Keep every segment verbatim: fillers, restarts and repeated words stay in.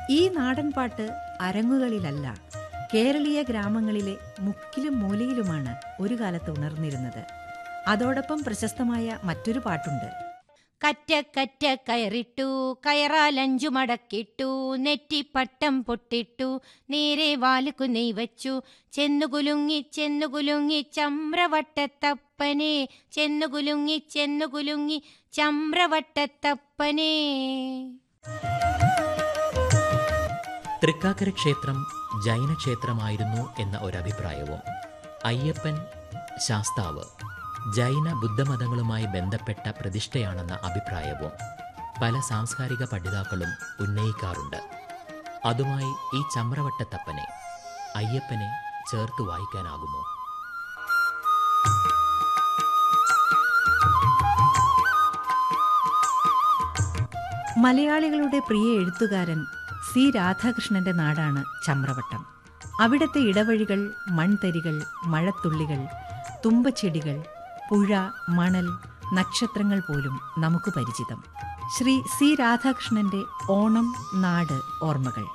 ഈ നാടൻപാട്ട് അരങ്ങുകളിലല്ല, കേരളീയ ഗ്രാമങ്ങളിലെ മുക്കിലും മൂലയിലുമാണ് ഒരു കാലത്ത് ഉണർന്നിരുന്നത്. അതോടൊപ്പം പ്രശസ്തമായ മറ്റൊരു പാട്ടുണ്ട്. കറ്റ കറ്റ കയറിട്ടു, കയറാലഞ്ചു മടക്കിട്ടു, നെറ്റിപ്പട്ടം പൊട്ടിട്ടു, നേരെ വാലുക്കു നെയ്വച്ചു, ചെന്നുകുലുങ്ങി ചെന്നുകുലുങ്ങി ചമ്രവട്ടത്തപ്പനെ, ചെന്നുകുലുങ്ങി ചെന്നുകുലുങ്ങി ചമ്രവട്ടത്തപ്പനെ. തൃക്കാക്കര ക്ഷേത്രം ജൈനക്ഷേത്രമായിരുന്നു എന്ന ഒരഭിപ്രായവും അയ്യപ്പൻ ശാസ്താവ് ജൈന ബുദ്ധമതങ്ങളുമായി ബന്ധപ്പെട്ട പ്രതിഷ്ഠയാണെന്ന അഭിപ്രായവും പല സാംസ്കാരിക പഠിതാക്കളും ഉന്നയിക്കാറുണ്ട്. അതുമായി ഈ ചമ്രവട്ടത്തപ്പനെ, അയ്യപ്പനെ ചേർത്ത് വായിക്കാനാകുമോ? മലയാളികളുടെ പ്രിയ എഴുത്തുകാരൻ സി രാധാകൃഷ്ണന്റെ നാടാണ് ചമ്രവട്ടം. അവിടത്തെ ഇടവഴികൾ, മൺതരികൾ, മഴത്തുള്ളികൾ, തുമ്പച്ചെടികൾ, പുഴ, മണൽ, നക്ഷത്രങ്ങൾ പോലും നമുക്ക് പരിചിതം. ശ്രീ സി രാധാകൃഷ്ണന്റെ ഓണം, നാട്, ഓർമ്മകൾ.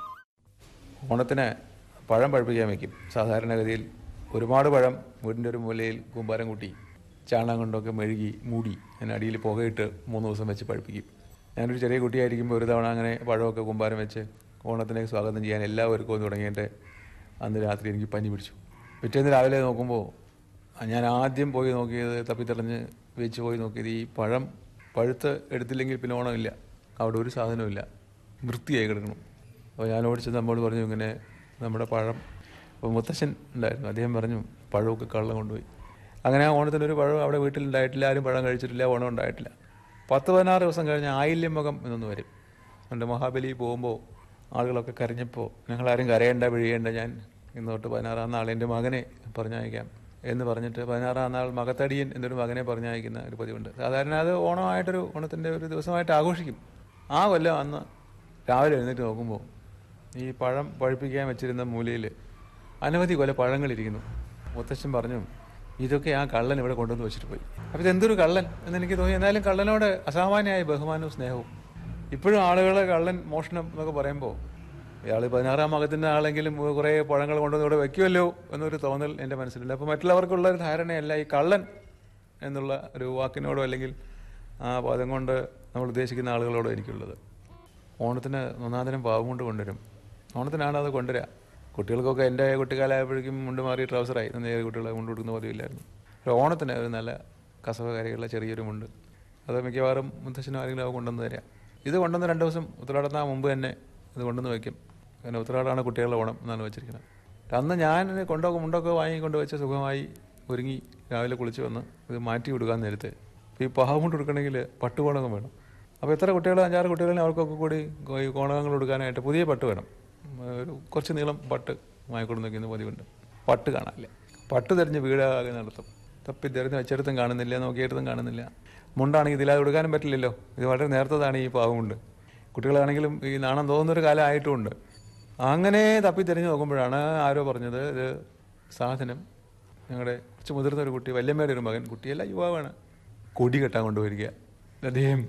ഓണത്തിന് പഴം പഴുപ്പിക്കാൻ വയ്ക്കും. സാധാരണഗതിയിൽ ഒരുപാട് പഴം വീടിൻ്റെ ഒരു മൂലയിൽ കൂമ്പാരം കൂട്ടി ചാണകം കൊണ്ടൊക്കെ മെഴുകി മൂടി അതിന് അടിയിൽ പുകയിട്ട് മൂന്ന് ദിവസം വെച്ച് പഴുപ്പിക്കും. ഞാനൊരു ചെറിയ കുട്ടിയായിരിക്കുമ്പോൾ ഒരു തവണ അങ്ങനെ പഴമൊക്കെ കൂമ്പാരം വെച്ച് ഓണത്തിനെ സ്വാഗതം ചെയ്യാൻ എല്ലാവർക്കും തുടങ്ങിയിട്ട് അന്ന് രാത്രി എനിക്ക് പനി പിടിച്ചു. പിറ്റേന്ന് രാവിലെ നോക്കുമ്പോൾ ഞാൻ ആദ്യം പോയി നോക്കിയത്, തപ്പിത്തടഞ്ഞ് വെച്ച് പോയി നോക്കിയത്, ഈ പഴം പഴുത്ത് എടുത്തില്ലെങ്കിൽ പിന്നെ ഓണമില്ല. അവിടെ ഒരു സാധനമില്ല, വൃത്തിയായി കിടക്കണം. അപ്പോൾ ഞാൻ ഓടിച്ചത് നമ്മോട് പറഞ്ഞു, ഇങ്ങനെ നമ്മുടെ പഴം. അപ്പോൾ മുത്തശ്ശൻ ഉണ്ടായിരുന്നു, അദ്ദേഹം പറഞ്ഞു പഴമൊക്കെ കള്ളം കൊണ്ടുപോയി. അങ്ങനെ ആ ഓണത്തിനൊരു പഴം അവിടെ വീട്ടിലുണ്ടായിട്ടില്ല, ആരും പഴം കഴിച്ചിട്ടില്ല, ഓണം ഉണ്ടായിട്ടില്ല. പത്ത് പതിനാറ് ദിവസം കഴിഞ്ഞ് ആയില്യം മുഖം എന്നൊന്ന് വരും. എൻ്റെ മഹാബലി പോകുമ്പോൾ ആളുകളൊക്കെ കരഞ്ഞപ്പോൾ ഞങ്ങളാരും കരയേണ്ട പിഴിയേണ്ട, ഞാൻ ഇന്ന് തൊട്ട് പതിനാറാം നാൾ എൻ്റെ മകനെ പറഞ്ഞയക്കാം എന്ന് പറഞ്ഞിട്ട് പതിനാറാം നാൾ മകത്തടിയൻ എന്നൊരു മകനെ പറഞ്ഞയക്കുന്ന ഒരു പതിവുണ്ട്. സാധാരണ അത് ഓണമായിട്ടൊരു ഓണത്തിൻ്റെ ഒരു ദിവസമായിട്ട് ആഘോഷിക്കും. ആ കൊല്ലം അന്ന് രാവിലെ എഴുന്നേറ്റ് നോക്കുമ്പോൾ ഈ പഴം പഴുപ്പിക്കാൻ വെച്ചിരുന്ന മൂലയിൽ അനവധി കൊല പഴങ്ങളിരിക്കുന്നു. മുത്തശ്ശൻ പറഞ്ഞു, ഇതൊക്കെ ആ കള്ളൻ ഇവിടെ കൊണ്ടുവന്ന് വെച്ചിട്ട് പോയി. അപ്പോൾ ഇതെന്തൊരു കള്ളൻ എന്നെനിക്ക് തോന്നി. എന്നാലും കള്ളനോട് അസാമാന്യമായ ബഹുമാനവും സ്നേഹവും. ഇപ്പോഴും ആളുകളെ കള്ളൻ മോഷണം എന്നൊക്കെ പറയുമ്പോൾ ഇയാൾ പതിനാറാം മകത്തിൻ്റെ ആളെങ്കിലും കുറേ പഴങ്ങൾ കൊണ്ടുവന്ന് ഇവിടെ വയ്ക്കുമല്ലോ എന്നൊരു തോന്നൽ എൻ്റെ മനസ്സിലുണ്ട്. അപ്പോൾ മറ്റുള്ളവർക്കുള്ള ഒരു ധാരണയല്ല ഈ കള്ളൻ എന്നുള്ള ഒരു വാക്കിനോടോ അല്ലെങ്കിൽ ആ പദം കൊണ്ട് നമ്മൾ ഉദ്ദേശിക്കുന്ന ആളുകളോടോ എനിക്കുള്ളത്. ഓണത്തിന് ഒന്നാന്തരം പാവം കൊണ്ട് കൊണ്ടുവരും. ഓണത്തിനാണ് അത് കൊണ്ടുവരിക. കുട്ടികൾക്കൊക്കെ എൻ്റെ കുട്ടിക്കാലമായപ്പോഴേക്കും മുണ്ട് മാറി ട്രൗസറായി. നേരെ കുട്ടികളെ മുണ്ട് കൊടുക്കുന്ന പതിവില്ലായിരുന്നു. ഒരു ഓണത്തിന് ഒരു നല്ല കസവകാരിയുള്ള ചെറിയൊരു മുണ്ട്, അത് മിക്കവാറും മുത്തശ്ശനും ആരെങ്കിലും അത് കൊണ്ടുവന്ന് തരിക. ഇത് കൊണ്ടുവന്ന് രണ്ട് ദിവസം ഉത്തരാടത്തിന് മുമ്പ് തന്നെ ഇത് കൊണ്ടുവന്ന് വയ്ക്കും. കാരണം ഉത്തരാടമാണ് കുട്ടികളുടെ ഓണം എന്നാണ് വെച്ചിരിക്കുന്നത്. അന്ന് ഞാൻ കൊണ്ടൊക്കെ മുണ്ടൊക്കെ വാങ്ങിക്കൊണ്ട് വെച്ച് സുഖമായി ഒരുങ്ങി രാവിലെ കുളിച്ച് വന്ന് ഇത് മാറ്റി കൊടുക്കാൻ നേരത്തെ ഈ പാവം കൊണ്ട് കൊടുക്കണമെങ്കിൽ പട്ടുകോണകം വേണം. അപ്പോൾ എത്ര കുട്ടികൾ, അഞ്ചാറ് കുട്ടികളെ അവർക്കൊക്കെ കൂടി ഈ കോണകങ്ങൾ കൊടുക്കാനായിട്ട് പുതിയ പട്ട് വേണം. ഒരു കുറച്ച് നീളം പട്ട് വാങ്ങിക്കൊണ്ട് നിൽക്കുന്ന പതിവുണ്ട്. പട്ട് കാണാനില്ല. പട്ട് തിരഞ്ഞ് വീടാകെ നടത്തും. തപ്പി തിരഞ്ഞ് വെച്ചെടുത്തും കാണുന്നില്ല, നോക്കിയെടുത്തും കാണുന്നില്ല. മുണ്ടാണെങ്കിൽ ഇതില്ലാതെ കൊടുക്കാനും പറ്റില്ലല്ലോ. ഇത് വളരെ നേരത്തതാണ് ഈ പാവം കൊണ്ട്. കുട്ടികളാണെങ്കിലും ഈ നാണം തോന്നുന്നൊരു കാലം ആയിട്ടുമുണ്ട്. അങ്ങനെ തപ്പി തിരഞ്ഞ് നോക്കുമ്പോഴാണ് ആരോ പറഞ്ഞത്, ഇത് സാധനം ഞങ്ങളുടെ കുറച്ച് മുതിർന്ന ഒരു കുട്ടി, വല്യമ്മയുടെ ഒരു മകൻ, കുട്ടിയല്ല യുവാവാണ്, കൊടി കെട്ടാൻ കൊണ്ടുപോയിരിക്കുക. അദ്ദേഹം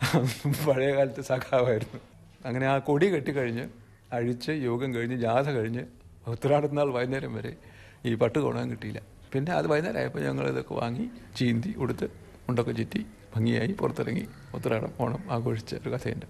പഴയ കാലത്ത് സഖാവായിരുന്നു. അങ്ങനെ ആ കൊടി കെട്ടിക്കഴിഞ്ഞ് അഴിച്ച് യോഗം കഴിഞ്ഞ് ജാഥ കഴിഞ്ഞ് ഉത്തരാടത്തിനാൾ വൈകുന്നേരം വരെ ഈ പട്ട് കൊണാൻ കിട്ടിയില്ല. പിന്നെ അത് വൈകുന്നേരം ആയപ്പോൾ ഞങ്ങൾ ഇതൊക്കെ വാങ്ങി ചീന്തി ഉടുത്ത് മുണ്ടൊക്കെ ചുറ്റി ഭംഗിയായി പുറത്തിറങ്ങി ഉത്തരാടം ഓണം ആഘോഷിച്ച ഒരു കഥയുണ്ട്.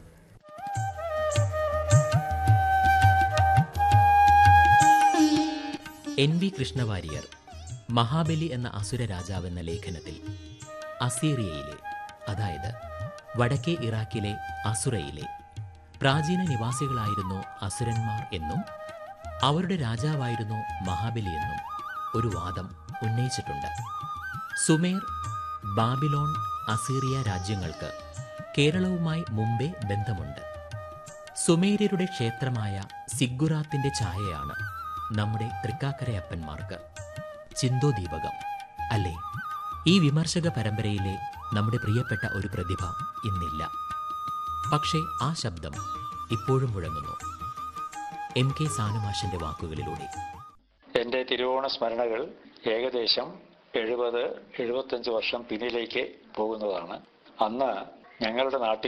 എൻ വി കൃഷ്ണവാര്യർ മഹാബലി എന്ന അസുര രാജാവ് എന്ന ലേഖനത്തിൽ അസീറിയയിലെ, അതായത് വടക്കേ ഇറാഖിലെ അസുറയിലെ പ്രാചീന നിവാസികളായിരുന്നു അസുരന്മാർ എന്നും അവരുടെ രാജാവായിരുന്നു മഹാബലി എന്നും ഒരു വാദം ഉന്നയിച്ചിട്ടുണ്ട്. സുമേർ, ബാബിലോൺ, അസീറിയ രാജ്യങ്ങൾക്ക് കേരളവുമായി മുമ്പേ ബന്ധമുണ്ട്. സുമേര്യരുടെ ക്ഷേത്രമായ സിഗുറാത്തിന്റെ ഛായയാണ് നമ്മുടെ തൃക്കാക്കരയപ്പന്മാർക്ക്. ചിന്തോദീപകം അല്ലേ? ഈ വിമർശക പരമ്പരയിലെ നമ്മുടെ പ്രിയപ്പെട്ട ഒരു പ്രതിഭ ഇന്നില്ല. പക്ഷേ ആ ശബ്ദം ഇപ്പോഴും മുഴങ്ങുന്നു. എം കെ സാനുമാഷിന്റെ വാക്കുകളിലൂടെ. എൻ്റെ തിരുവോണ സ്മരണകൾ ഏകദേശം എഴുപത് എഴുപത്തഞ്ച് വർഷം പിന്നിലേക്ക് പോകുന്നതാണ്. അന്ന് ഞങ്ങളുടെ നാട്ടിൽ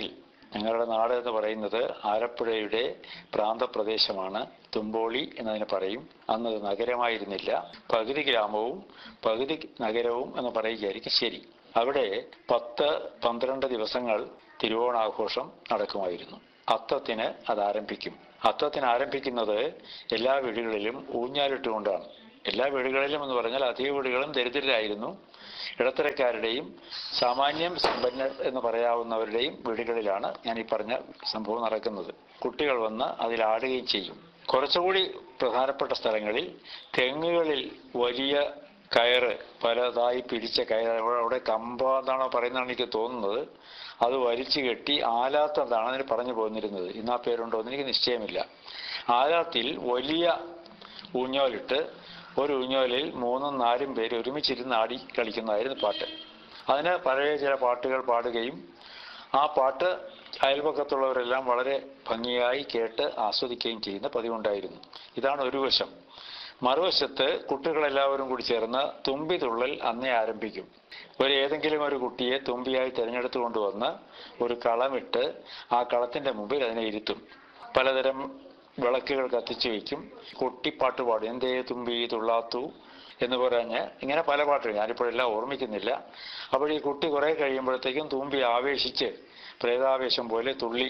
ഞങ്ങളുടെ നാട് എന്ന് പറയുന്നത് ആലപ്പുഴയുടെ പ്രാന്തപ്രദേശമാണ്. തുമ്പോളി എന്നതിന് പറയും. അന്ന് നഗരമായിരുന്നില്ല, പകുതി ഗ്രാമവും പകുതി നഗരവും എന്ന് പറയുകയായിരിക്കും ശരി. അവിടെ പത്ത് പന്ത്രണ്ട് ദിവസങ്ങൾ തിരുവോണാഘോഷം നടക്കുമായിരുന്നു. അത്തത്തിന് അത് ആരംഭിക്കും. അത്തത്തിന് ആരംഭിക്കുന്നത് എല്ലാ വീടുകളിലും ഊഞ്ഞാലിട്ടുകൊണ്ടാണ്. എല്ലാ വീടുകളിലും എന്ന് പറഞ്ഞാൽ അധിക വീടുകളും ദരിദ്രരായിരുന്നു. ഇടത്തരക്കാരുടെയും സാമാന്യം സമ്പന്നർ എന്ന് പറയാവുന്നവരുടെയും വീടുകളിലാണ് ഞാൻ ഈ പറഞ്ഞ സംഭവം നടക്കുന്നത്. കുട്ടികൾ വന്ന് അതിലാടുകയും ചെയ്യും. കുറച്ചുകൂടി പ്രധാനപ്പെട്ട സ്ഥലങ്ങളിൽ തെങ്ങുകളിൽ വലിയ കയറ്, പലതായി പിരിച്ച കയറ്, അവിടെ കമ്പ എന്നാണോ പറയുന്നതാണ് എനിക്ക് തോന്നുന്നത്, അത് വലിച്ചു കെട്ടി ആലാത്തെന്നാണ് അതിന് പറഞ്ഞു പോന്നിരുന്നത്. ഇന്ന് ആ പേരുണ്ടോ എന്ന് എനിക്ക് നിശ്ചയമില്ല. ആലാത്തിൽ വലിയ ഊഞ്ഞോലിട്ട് ഒരു ഊഞ്ഞോലിൽ മൂന്നും നാലും പേര് ഒരുമിച്ചിരുന്ന് ആടി കളിക്കുന്നതായിരുന്നു പാട്ട്. അതിന് പഴയ ചില പാട്ടുകൾ പാടുകയും ആ പാട്ട് അയൽപക്കത്തുള്ളവരെല്ലാം വളരെ ഭംഗിയായി കേട്ട് ആസ്വദിക്കുകയും ചെയ്യുന്ന പതിവുണ്ടായിരുന്നു. ഇതാണ് ഒരു വശം. മറുവശത്ത് കുട്ടികളെല്ലാവരും കൂടി ചേർന്ന് തുമ്പി തുള്ളൽ അന്നേ ആരംഭിക്കും. ഒരു ഏതെങ്കിലും ഒരു കുട്ടിയെ തുമ്പിയായി തിരഞ്ഞെടുത്തു കൊണ്ടുവന്ന് ഒരു കളമിട്ട് ആ കളത്തിന്റെ മുമ്പിൽ അതിനെ ഇരുത്തും. പലതരം വിളക്കുകൾ കത്തിച്ചു വയ്ക്കും. കുട്ടിപ്പാട്ട് പാടും. എന്തേ തുമ്പി തുള്ളാത്തു എന്ന് പറഞ്ഞ് ഇങ്ങനെ പല പാട്ടുകൾ, ഞാനിപ്പോഴെല്ലാം ഓർമ്മിക്കുന്നില്ല. അപ്പോൾ ഈ കുട്ടി കുറെ കഴിയുമ്പോഴത്തേക്കും തുമ്പി ആവേശിച്ച് പ്രേതാവേശം പോലെ തുള്ളി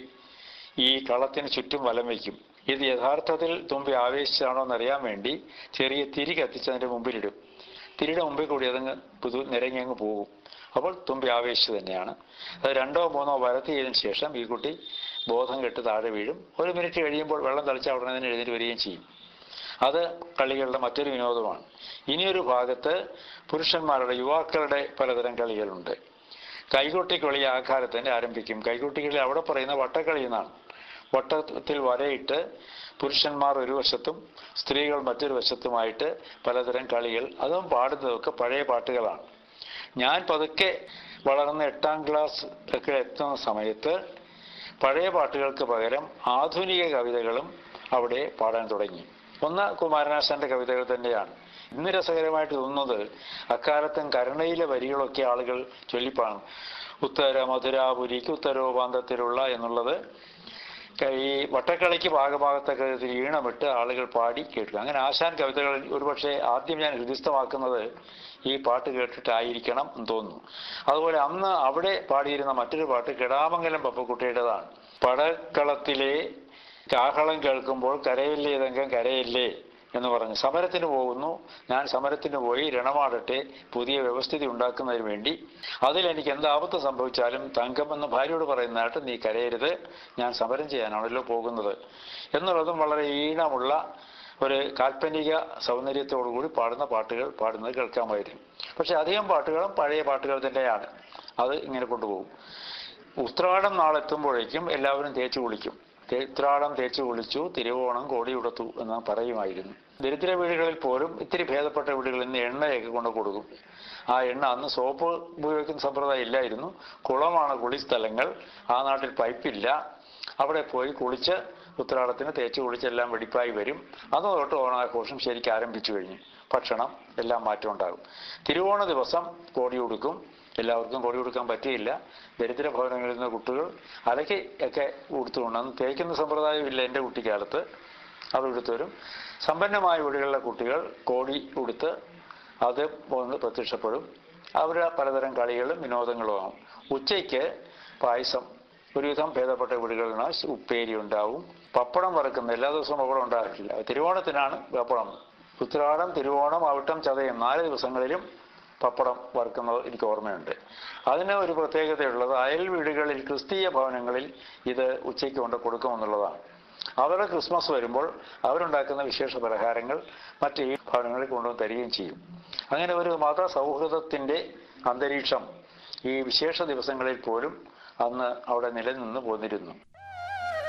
ഈ കളത്തിന് ചുറ്റും വലം വയ്ക്കും. ഇത് യഥാർത്ഥത്തിൽ തുമ്പി ആവേശിച്ചാണോ എന്നറിയാൻ വേണ്ടി ചെറിയ തിരി കത്തിച്ച് അതിന്റെ മുമ്പിലിടും. തിരിയുടെ മുമ്പിൽ കൂടി അതങ്ങ് പുതു നിരങ്ങി അങ്ങ് പോകും. അപ്പോൾ തുമ്പി ആവേശിച്ച് തന്നെയാണ്. അത് രണ്ടോ മൂന്നോ വരത്തിയതിനു ശേഷം ഈ കുട്ടി ബോധം കെട്ട് താഴെ വീഴും. ഒരു മിനിറ്റ് കഴിയുമ്പോൾ വെള്ളം തളിച്ച ഉടനെ തന്നെ എഴുന്നേറ്റ് വരികയും ചെയ്യും. അത് കളികളുടെ മറ്റൊരു വിനോദമാണ്. ഇനിയൊരു ഭാഗത്ത് പുരുഷന്മാരുടെ യുവാക്കളുടെ പലതരം കളികളുണ്ട്. കൈകൊട്ടിക്കളി ആ കാലത്ത് തന്നെ ആരംഭിക്കും. കൈകൊട്ടിക്കളി അവിടെ പറയുന്ന വട്ടക്കളി എന്നാണ്. വട്ടത്തിൽ വരയിട്ട് പുരുഷന്മാർ ഒരു വശത്തും സ്ത്രീകൾ മറ്റൊരു വശത്തുമായിട്ട് പലതരം കളികൾ, അതും പാടുന്നതൊക്കെ പഴയ പാട്ടുകളാണ്. ഞാൻ പതുക്കെ വളർന്ന് എട്ടാം ക്ലാസ് ഒക്കെ എത്തുന്ന സമയത്ത് പഴയ പാട്ടുകൾക്ക് പകരം ആധുനിക കവിതകളും അവിടെ പാടാൻ തുടങ്ങി. ഒന്ന് കുമാരനാശാന്റെ കവിതകൾ തന്നെയാണ്. ഇന്ന് രസകരമായിട്ട് തോന്നുന്നത് അക്കാലത്തും കരുണയിലെ വരികളൊക്കെ ആളുകൾ ചൊല്ലിപ്പാണ്. ഉത്തര മധുരാപുരിക്ക് ഉത്തരോപാന്തത്തിലുള്ള എന്നുള്ളത് ഈ വട്ടക്കളിക്ക് ഭാഗഭാഗത്തൊക്കെ ഈണമിട്ട് ആളുകൾ പാടി കേൾക്കുക. അങ്ങനെ ആശാൻ കവിതകൾ ഒരുപക്ഷെ ആദ്യം ഞാൻ ഹൃദിസ്ഥമാക്കുന്നത് ഈ പാട്ട് കേട്ടിട്ടായിരിക്കണം എന്ന് തോന്നുന്നു. അതുപോലെ അന്ന് അവിടെ പാടിയിരുന്ന മറ്റൊരു പാട്ട് കിടാമംഗലം പപ്പക്കുട്ടിയുടേതാണ്. പടക്കളത്തിലെ കാഹളം കേൾക്കുമ്പോൾ കരയില്ലേ ഏതെങ്കിലും കരയില്ലേ എന്ന് പറഞ്ഞ് സമരത്തിന് പോകുന്നു. ഞാൻ സമരത്തിന് പോയി രണമാടട്ടെ, പുതിയ വ്യവസ്ഥിതി ഉണ്ടാക്കുന്നതിന് വേണ്ടി. അതിലെനിക്ക് എന്ത് ആപത്ത് സംഭവിച്ചാലും തങ്കം എന്ന് ഭാര്യയോട് പറയുന്നതായിട്ട് നീ കരയരുത്, ഞാൻ സമരം ചെയ്യാനാണല്ലോ പോകുന്നത് എന്നുള്ളതും വളരെ ഈണമുള്ള ഒരു കാൽപ്പനിക സൗന്ദര്യത്തോടുകൂടി പാടുന്ന പാട്ടുകൾ പാടുന്നത് കേൾക്കാമായിരുന്നു. പക്ഷെ അധികം പാട്ടുകളും പഴയ പാട്ടുകൾ തന്നെയാണ്. അത് ഇങ്ങനെ കൊണ്ടുപോകും. ഉത്രാടം നാളെത്തുമ്പോഴേക്കും എല്ലാവരും തേച്ചു കുളിക്കും. ഉത്രാടം തേച്ചു കുളിച്ചു, തിരുവോണം കോടിയുടത്തു എന്ന് പറയുമായിരുന്നു. ദരിദ്ര വീടുകളിൽ പോലും ഇത്തിരി ഭേദപ്പെട്ട വീടുകളിൽ നിന്ന് എണ്ണയൊക്കെ കൊണ്ട് കൊടുക്കും. ആ എണ്ണ അന്ന് സോപ്പ് ഉപയോഗിക്കുന്ന സമ്പ്രദായം ഇല്ലായിരുന്നു. കുളമാണ് കുളിസ്ഥലങ്ങൾ. ആ നാട്ടിൽ പൈപ്പില്ല. അവിടെ പോയി കുളിച്ച് ഉത്രാടത്തിന് തേച്ച് കുളിച്ചെല്ലാം വെടിപ്പായി വരും. അന്ന് തൊട്ട് ഓണാഘോഷം ശരിക്കും ആരംഭിച്ചു കഴിഞ്ഞു. ഭക്ഷണം എല്ലാം മാറ്റം ഉണ്ടാകും. തിരുവോണ ദിവസം കോടി ഉടുക്കും. എല്ലാവർക്കും കോടി കൊടുക്കാൻ പറ്റിയില്ല. ദരിദ്ര ഭവനങ്ങളിൽ നിന്ന് കുട്ടികൾ അലക്കി ഒക്കെ ഉടുത്തുകൊണ്ട്, അന്ന് തേക്കുന്ന സമ്പ്രദായമില്ല എൻ്റെ കുട്ടിക്കാലത്ത്, അത് ഉടുത്തുവരും. സമ്പന്നമായ വീടുകളിലെ കുട്ടികൾ കോടി ഉടുത്ത് അത് ഒന്ന് പ്രത്യക്ഷപ്പെടും. അവരുടെ പലതരം കളികളും വിനോദങ്ങളും ആവും. ഉച്ചയ്ക്ക് പായസം, ഒരുവിധം ഭേദപ്പെട്ട വീടുകളിലാണ് ഉപ്പേരി ഉണ്ടാവും. പപ്പടം വറുക്കുന്ന എല്ലാ ദിവസവും പപ്പടം ഉണ്ടാകില്ല. തിരുവോണത്തിനാണ് പപ്പടം. ഉത്രാടം, തിരുവോണം, അവിട്ടം, ചതയം നാല് ദിവസങ്ങളിലും പപ്പടം വറുക്കുന്നത് എനിക്ക് ഓർമ്മയുണ്ട്. അതിന് ഒരു പ്രത്യേകതയുള്ളത് അയൽ വീടുകളിൽ, ക്രിസ്തീയ ഭവനങ്ങളിൽ ഇത് ഉച്ചയ്ക്ക് കൊണ്ട് കൊടുക്കുമെന്നുള്ളതാണ്. അവരുടെ ക്രിസ്മസ് വരുമ്പോൾ അവരുണ്ടാക്കുന്ന വിശേഷ പലഹാരങ്ങൾ മറ്റ് ഈ ഭവനങ്ങളിൽ കൊണ്ടുവന്ന് തരികയും ചെയ്യും. അങ്ങനെ ഒരു മത സൗഹൃദത്തിൻ്റെ അന്തരീക്ഷം ഈ വിശേഷ ദിവസങ്ങളിൽ പോലും അന്ന് അവിടെ നിലനിന്ന് പോന്നിരുന്നു.